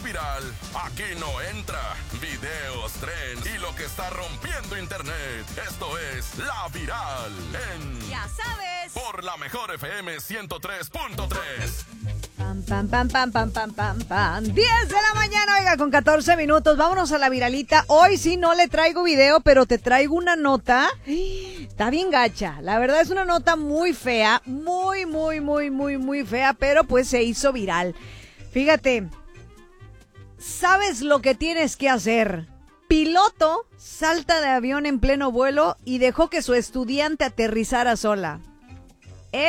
viral, aquí no entra videos, trends y lo que está rompiendo internet. Esto es La Viral Ya sabes. por la mejor FM 103.3. Pam, pam, pam, pam, pam, pam, pam, pam. 10 de la mañana, oiga, con 14 minutos. Vámonos a la viralita. Hoy sí no le traigo video, pero te traigo una nota. Está bien gacha. La verdad es una nota muy fea. Muy fea, pero pues se hizo viral. Fíjate. ¿Sabes lo que tienes que hacer? Piloto salta de avión en pleno vuelo y dejó que su estudiante aterrizara sola. Él,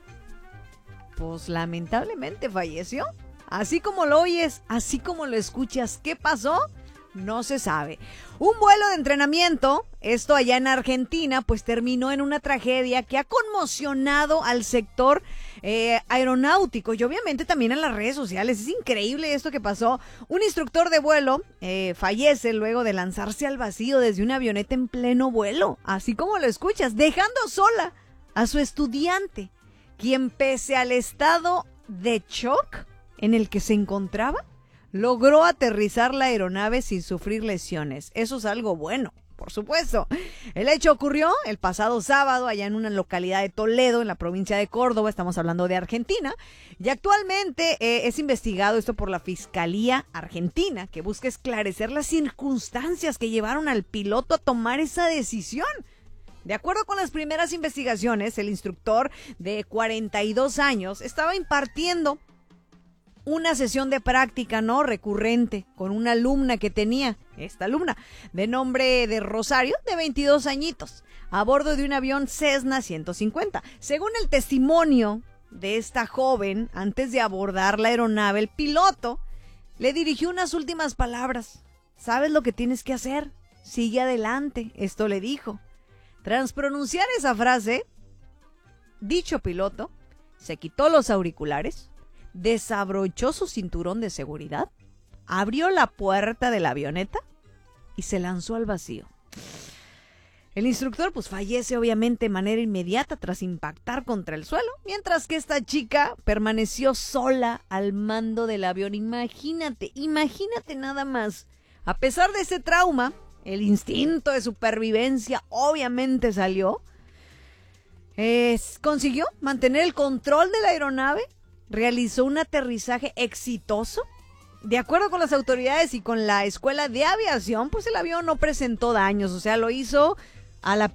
pues lamentablemente falleció. Así como lo oyes, así como lo escuchas. ¿Qué pasó? No se sabe. Un vuelo de entrenamiento, esto allá en Argentina, pues terminó en una tragedia que ha conmocionado al sector aeronáutico y obviamente también en las redes sociales. Es increíble esto que pasó. Un instructor de vuelo fallece luego de lanzarse al vacío desde una avioneta en pleno vuelo, así como lo escuchas, dejando sola a su estudiante, quien pese al estado de shock en el que se encontraba, logró aterrizar la aeronave sin sufrir lesiones. Eso es algo bueno, por supuesto. El hecho ocurrió el pasado sábado allá en una localidad de Toledo, en la provincia de Córdoba. Estamos hablando de Argentina. Y actualmente es investigado esto por la Fiscalía Argentina, que busca esclarecer las circunstancias que llevaron al piloto a tomar esa decisión. De acuerdo con las primeras investigaciones, el instructor de 42 años estaba impartiendo una sesión de práctica no recurrente con una alumna que tenía, esta alumna, de nombre de Rosario, de 22 añitos, a bordo de un avión Cessna 150. Según el testimonio de esta joven, antes de abordar la aeronave, el piloto le dirigió unas últimas palabras. ¿Sabes lo que tienes que hacer? Sigue adelante, esto le dijo. Tras pronunciar esa frase, dicho piloto se quitó los auriculares, desabrochó su cinturón de seguridad, abrió la puerta de la avioneta y se lanzó al vacío. El instructor pues fallece obviamente de manera inmediata tras impactar contra el suelo, mientras que esta chica permaneció sola al mando del avión. Imagínate nada más. A pesar de ese trauma, el instinto de supervivencia obviamente salió. Consiguió mantener el control de la aeronave, realizó un aterrizaje exitoso. De acuerdo con las autoridades y con la escuela de aviación, pues el avión no presentó daños, o sea, lo hizo a la